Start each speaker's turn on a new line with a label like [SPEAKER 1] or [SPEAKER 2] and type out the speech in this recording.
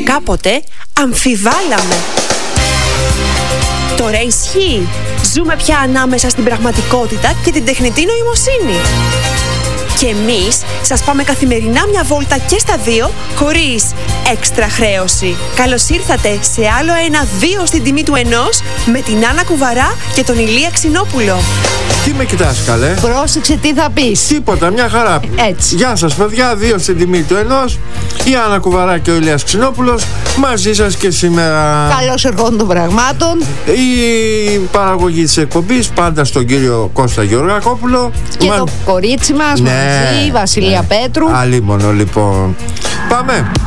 [SPEAKER 1] κάποτε αμφιβάλαμε. Τώρα ισχύει. Ζούμε πια ανάμεσα στην πραγματικότητα και την τεχνητή νοημοσύνη. Και εμείς σας πάμε καθημερινά μια βόλτα και στα δύο, χωρίς έξτρα χρέωση. Καλώς ήρθατε σε άλλο ένα 2 στην τιμή του 1 με την Άννα Κουβαρά και τον Ηλία Ξινόπουλο.
[SPEAKER 2] Τι με κοιτάς, καλέ?
[SPEAKER 3] Πρόσεξε τι θα πεις.
[SPEAKER 2] Τίποτα, μια χαρά.
[SPEAKER 3] Έτσι.
[SPEAKER 2] Γεια σας, παιδιά, 2 στην τιμή του 1. Η Άννα Κουβαρά και ο Ηλίας Ξινόπουλος μαζί σας και σήμερα.
[SPEAKER 3] Καλώς ερχόντων των πραγμάτων.
[SPEAKER 2] Η παραγωγή της εκπομπής πάντα στον κύριο Κώστα Γεωργακόπουλο.
[SPEAKER 3] Και το κορίτσι μας μαζί, Βασιλεία Πέτρου.
[SPEAKER 2] Αλίμονο, λοιπόν. Πάμε.